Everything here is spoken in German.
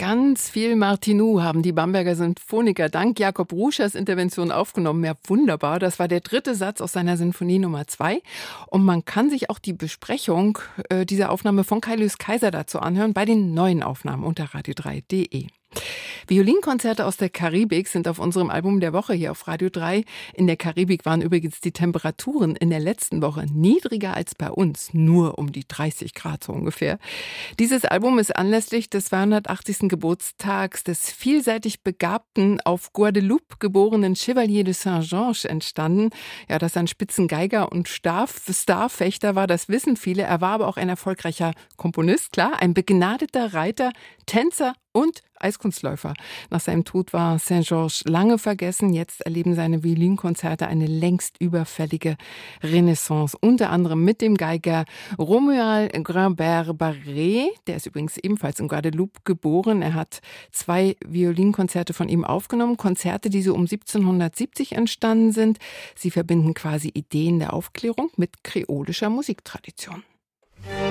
Ganz viel Martinu haben die Bamberger Sinfoniker dank Jakob Ruschers Intervention aufgenommen. Ja, wunderbar. Das war der dritte Satz aus seiner Sinfonie Nummer 2. Und man kann sich auch die Besprechung dieser Aufnahme von Kai-Lys Kaiser dazu anhören bei den neuen Aufnahmen unter radio3.de. Violinkonzerte aus der Karibik sind auf unserem Album der Woche hier auf Radio 3. In der Karibik waren übrigens die Temperaturen in der letzten Woche niedriger als bei uns, nur um die 30 Grad so ungefähr. Dieses Album ist anlässlich des 280. Geburtstags des vielseitig begabten, auf Guadeloupe geborenen Chevalier de Saint-Georges entstanden. Ja, dass er ein Spitzengeiger und Starfechter war, das wissen viele. Er war aber auch ein erfolgreicher Komponist, klar, ein begnadeter Reiter, Tänzer und Eiskunstläufer. Nach seinem Tod war Saint-Georges lange vergessen. Jetzt erleben seine Violinkonzerte eine längst überfällige Renaissance. Unter anderem mit dem Geiger Romuald Grimbert-Barré. Der ist übrigens ebenfalls in Guadeloupe geboren. Er hat 2 Violinkonzerte von ihm aufgenommen. Konzerte, die so um 1770 entstanden sind. Sie verbinden quasi Ideen der Aufklärung mit kreolischer Musiktradition.